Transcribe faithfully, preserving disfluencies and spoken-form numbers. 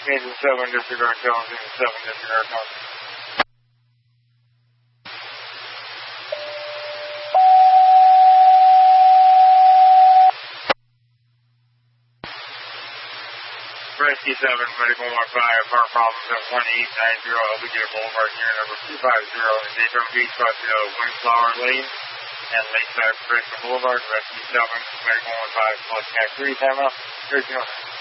Engine seven, disregard Jones, Engine seven, disregard Jones. Rescue seven, medical one five, car problems at one eight nine zero Alligator Boulevard, near number two five zero, in Daytona Beach, crossing of Windflower Lane and Lakeside Recreation Boulevard. Rescue seven, medical one five, plus cat three, time out. Here you go.